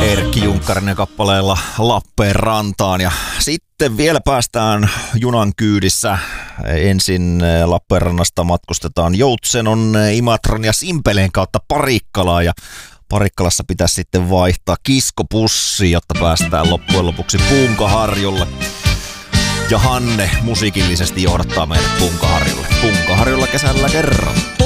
Erkki Junkkarinen kappaleella Lappeenrantaan. Ja sitten vielä päästään junan kyydissä. Ensin Lappeenrannasta matkustetaan Joutsenon, Imatran ja Simpeleen kautta Parikkalaan. Ja Parikkalassa pitäisi sitten vaihtaa kiskopussiin, jotta päästään loppujen lopuksi Punkaharjulle. Ja Hanne musiikillisesti johdattaa meidät Punkaharjulle. Punkaharjulla kesällä kerran.